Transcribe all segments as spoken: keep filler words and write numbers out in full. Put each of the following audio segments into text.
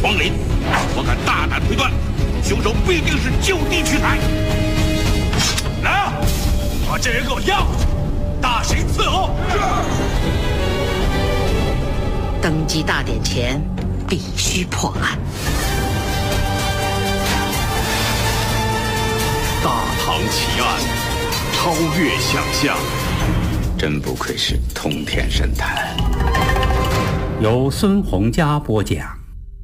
皇陵，我敢大胆推断，凶手必定是就地取材。来啊，把这人给我押回去，大刑伺候。 登基大典前必须破案。 大唐奇案，超越想象， 真不愧是通天神探。 由孙洪佳播讲。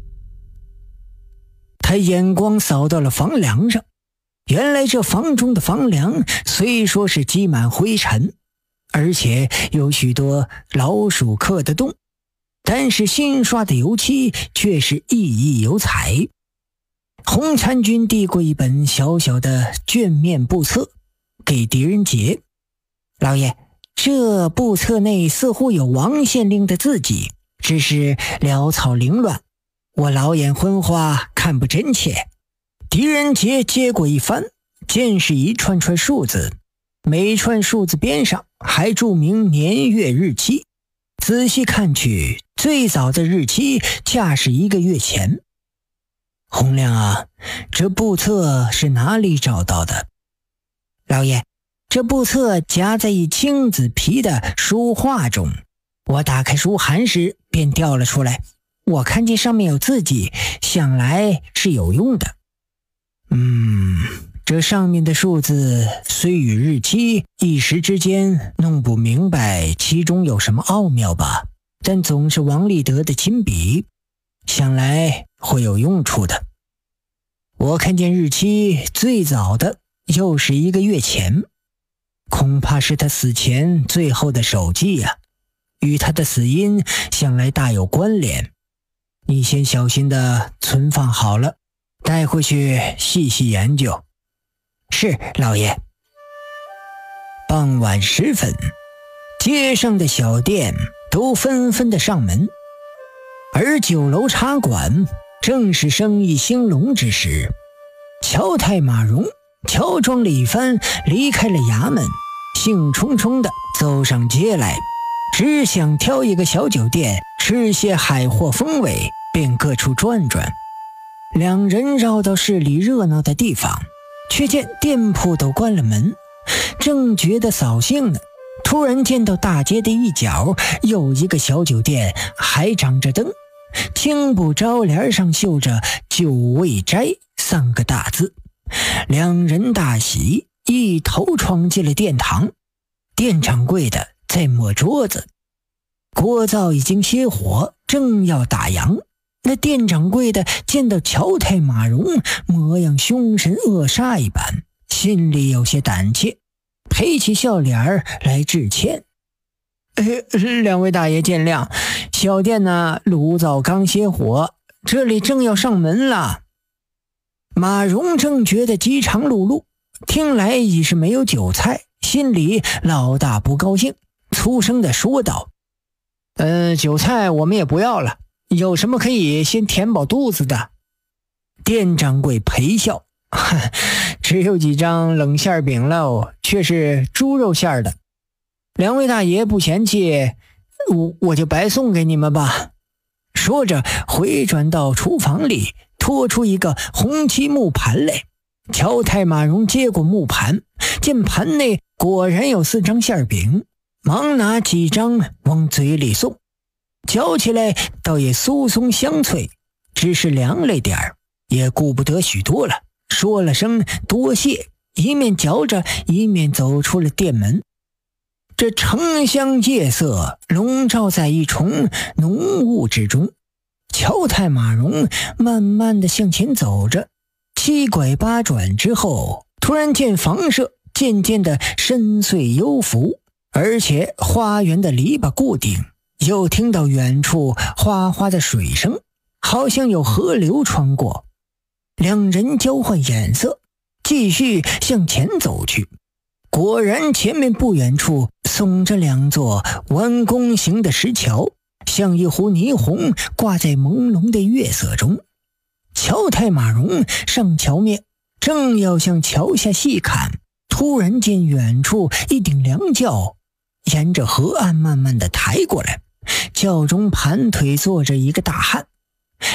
他眼光扫到了房梁上，原来这房中的房梁虽说是积满灰尘，而且有许多老鼠刻的洞，但是新刷的油漆却是熠熠有彩。洪参军递过一本小小的卷面簿册给狄仁杰，老爷，这簿册内似乎有王县令的字迹，只是潦草凌乱，我老眼昏花，看不真切。狄仁杰接过一翻，见是一串串数字，每串数字边上还注明年月日期。仔细看去，最早的日期恰是一个月前。洪亮啊，这簿册是哪里找到的？老爷，这簿册夹在一青紫皮的书画中，我打开书函时便掉了出来。我看见上面有字迹，想来是有用的。嗯，这上面的数字虽与日期一时之间弄不明白其中有什么奥妙吧，但总是王立德的亲笔，想来会有用处的。我看见日期最早的又是一个月前，恐怕是他死前最后的手记呀、啊，与他的死因想来大有关联。你先小心的存放好了，带回去细细研究。是，老爷。傍晚时分，街上的小店都纷纷的上门，而酒楼茶馆正是生意兴隆之时。乔太马荣乔装了一番，离开了衙门，兴冲冲地走上街来，只想挑一个小酒店吃些海货风味，便各处转转。两人绕到市里热闹的地方，却见店铺都关了门，正觉得扫兴呢，突然见到大街的一角有一个小酒店还长着灯，青布招帘上绣着酒味斋三个大字。两人大喜，一头闯进了殿堂。店掌柜的在抹桌子，锅灶已经熄火，正要打烊。那店掌柜的见到乔太马荣模样凶神恶煞一般，心里有些胆怯，陪起笑脸儿来致歉。呃，两位大爷见谅，小店呢炉灶刚熄火，这里正要上门了。马荣正觉得饥肠辘辘，听来已是没有酒菜，心里老大不高兴，粗声地说道：呃，酒菜我们也不要了，有什么可以先填饱肚子的？店掌柜陪笑，只有几张冷馅饼喽，却是猪肉馅的。两位大爷不嫌弃，我我就白送给你们吧。说着回转到厨房里，拖出一个红漆木盘来。乔太马荣接过木盘，见盘内果然有四张馅饼，忙拿几张往嘴里送，嚼起来倒也酥松香脆，只是凉了点儿，也顾不得许多了，说了声多谢，一面嚼着一面走出了店门。这城乡夜色笼罩在一重浓雾之中，乔太马荣慢慢地向前走着，七拐八转之后，突然见房舍渐渐的深邃幽浮，而且花园的篱笆固定，又听到远处哗哗的水声，好像有河流穿过。两人交换眼色，继续向前走去。果然前面不远处耸着两座弯弓形的石桥，像一壶霓虹挂在朦胧的月色中。乔太马荣上桥面，正要向桥下细看，突然见远处一顶凉轿沿着河岸慢慢地抬过来，轿中盘腿坐着一个大汉。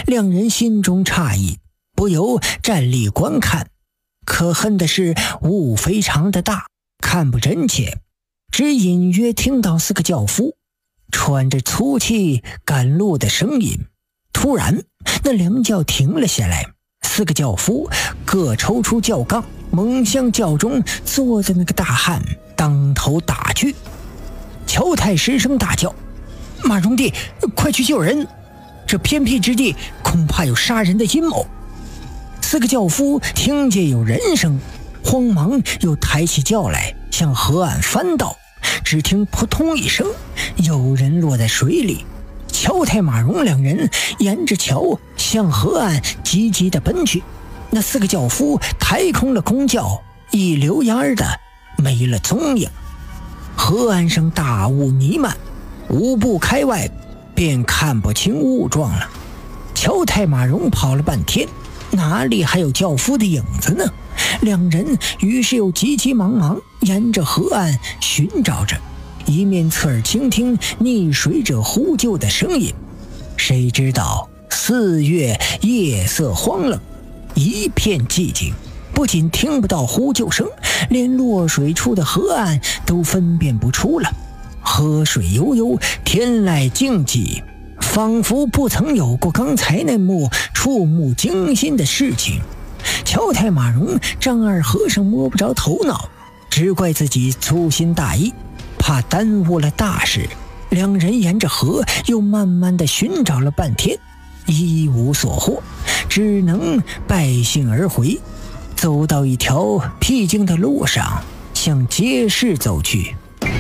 两人心中诧异，不由站立观看。可恨的是雾非常的大，看不真切，只隐约听到四个轿夫喘着粗气赶路的声音。突然那两轿停了下来，四个轿夫各抽出轿杠，猛向轿中坐的那个大汉当头打去。乔太失声大叫：马荣弟，快去救人，这偏僻之地恐怕有杀人的阴谋。四个轿夫听见有人声，慌忙又抬起轿来向河岸翻倒，只听扑通一声，有人落在水里。乔太马荣两人沿着桥向河岸急急地奔去，那四个轿夫抬空了公轿，一溜烟的没了踪影。河岸上大雾弥漫，五步开外便看不清雾状了。乔太马荣跑了半天，哪里还有轿夫的影子呢？两人于是又急急忙忙沿着河岸寻找着，一面侧耳倾听溺水者呼救的声音。谁知道四月夜色荒冷，一片寂静，不仅听不到呼救声，连落水处的河岸都分辨不出了。河水悠悠，天籁静寂，仿佛不曾有过刚才那幕触目惊心的事情。乔太马荣张二和尚摸不着头脑，只怪自己粗心大意，怕耽误了大事。两人沿着河又慢慢地寻找了半天，一无所获，只能败兴而回。走到一条僻静的路上，向街市走去。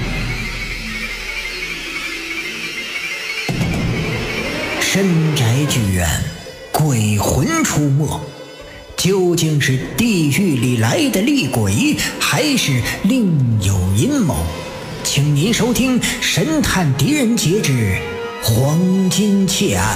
深宅剧院，鬼魂出没，究竟是地狱里来的厉鬼，还是另有阴谋？请您收听《神探狄仁杰之黄金窃案》。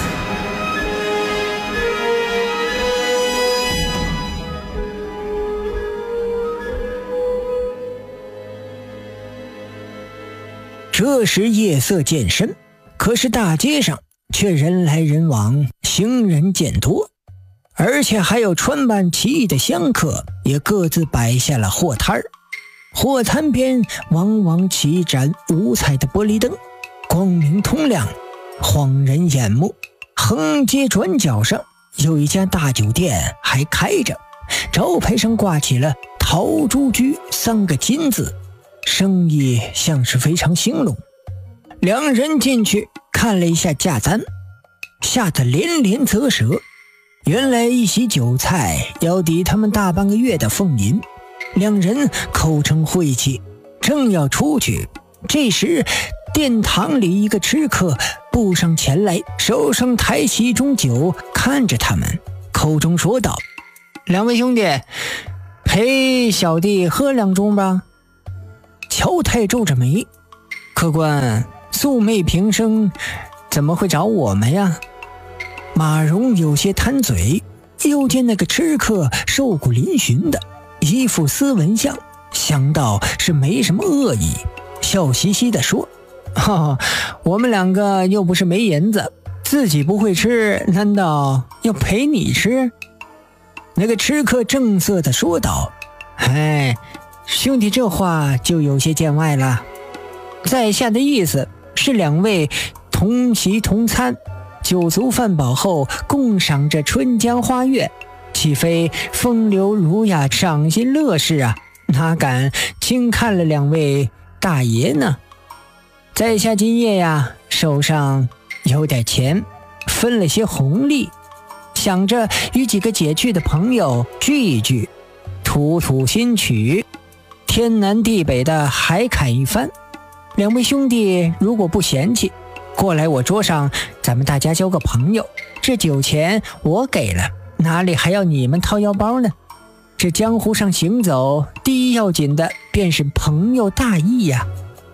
这时夜色渐深，可是大街上却人来人往，行人渐多，而且还有穿扮奇异的香客也各自摆下了货摊儿。货摊边往往起一盏五彩的玻璃灯，光明通亮，晃人眼目。横街转角上有一家大酒店还开着，招牌上挂起了陶朱居三个金字，生意像是非常兴隆。两人进去看了一下价单，吓得连连啧舌。原来一席酒菜要抵他们大半个月的俸银。两人口称晦气，正要出去，这时殿堂里一个吃客步上前来，手上抬起一盅酒，看着他们，口中说道：两位兄弟，陪小弟喝两盅吧。乔太皱着眉：客官，素昧平生，怎么会找我们呀？马荣有些贪嘴，又见那个吃客瘦骨嶙峋的，一副斯文相，想到是没什么恶意，笑嘻嘻地说：哦，我们两个又不是没银子，自己不会吃，难道要陪你吃？那个吃客正色地说道：哎，兄弟这话就有些见外了，在下的意思是两位同席同餐，酒足饭饱后共赏这春江花月，岂非风流儒雅，赏心乐事啊，哪敢轻看了两位大爷呢？在下今夜呀，手上有点钱，分了些红利，想着与几个解去的朋友聚一聚，吐吐新曲，天南地北的海侃一番。两位兄弟如果不嫌弃，过来我桌上，咱们大家交个朋友，这酒钱我给了，哪里还要你们掏腰包呢？这江湖上行走，第一要紧的便是朋友大义呀。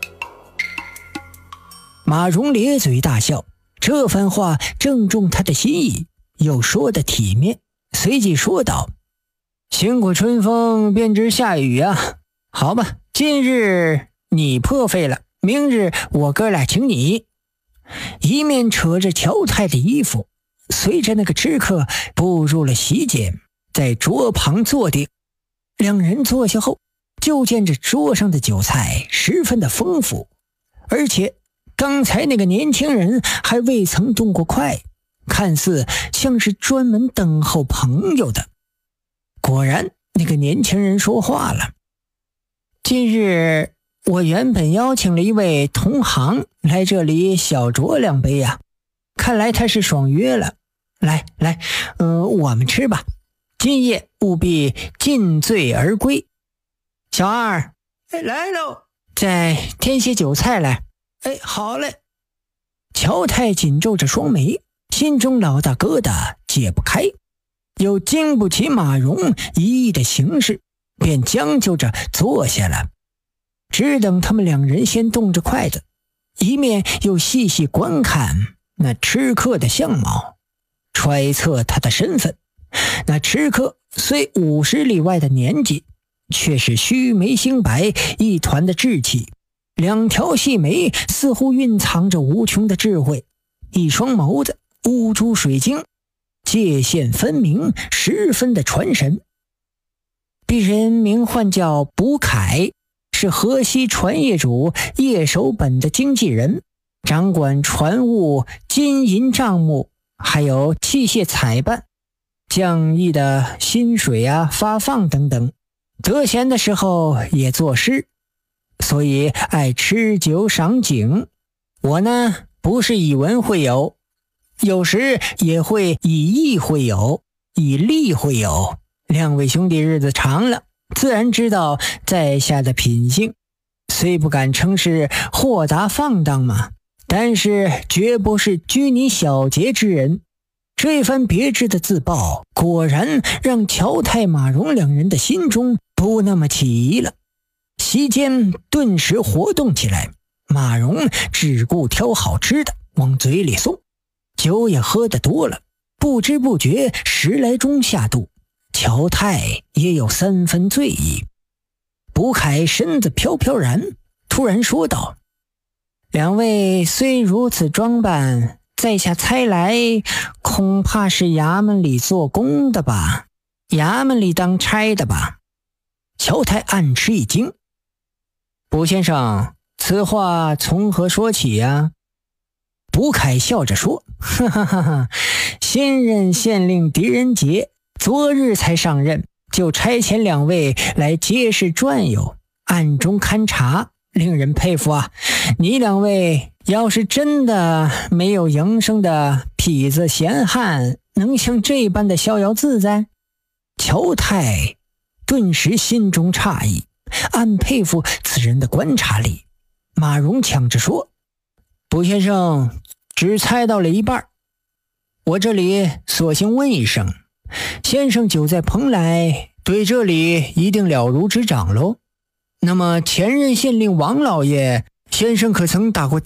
马荣咧嘴大笑，这番话正中他的心意，又说得体面，随即说道：行过春风便知下雨啊，好吧，今日你破费了，明日我哥俩请你。一面扯着乔太的衣服， 随着那个吃客步入了席间，在桌旁坐定。两人坐下后，就见这桌上的酒菜十分的丰富，而且刚才那个年轻人还未曾动过筷，看似像是专门等候朋友的。果然，那个年轻人说话了：今日我原本邀请了一位同行来这里小酌两杯呀、啊，看来他是爽约了。来来，呃，我们吃吧，今夜务必尽醉而归。小二，哎，来喽，再添些酒菜来。哎，好嘞。乔太紧皱着双眉，心中老大疙瘩解不开，又经不起马蓉一意的行事，便将就着坐下了。只等他们两人先动着筷子，一面又细细观看那吃客的相貌，揣测他的身份。那吃客虽五十里外的年纪，却是须眉星白，一团的稚气，两条细眉似乎蕴藏着无穷的智慧，一双眸子乌珠水晶，界限分明，十分的传神。鄙人名唤叫卜凯，是河西船业主叶守本的经纪人，掌管船务、金银账目，还有器械采办、匠役的薪水啊、发放等等。得闲的时候也作诗，所以爱吃酒赏景。我呢，不是以文会友，有时也会以义会友，以利会友。两位兄弟日子长了，自然知道在下的品性，虽不敢称是豁达放荡嘛，但是绝不是拘泥小节之人。这番别致的自曝，果然让乔太马蓉两人的心中不那么起疑了。席间顿时活动起来，马蓉只顾挑好吃的往嘴里送，酒也喝得多了，不知不觉十来盅下肚，乔太也有三分醉意。卜凯身子飘飘然，突然说道：两位虽如此装扮，在下猜来恐怕是衙门里做工的吧，衙门里当差的吧。乔太暗吃一惊：卜先生，此话从何说起呀？卜凯笑着说：哈哈哈哈，新任县令狄仁杰昨日才上任，就差遣两位来街市转悠，暗中勘察，令人佩服啊。你两位要是真的没有营生的痞子闲汉，能像这般的逍遥自在？乔太顿时心中诧异，暗佩服此人的观察力。马蓉抢着说：卜先生只猜到了一半，我这里索性问一声，先生久在蓬莱，对这里一定了如指掌喽。那么前任县令王老爷，先生可曾打过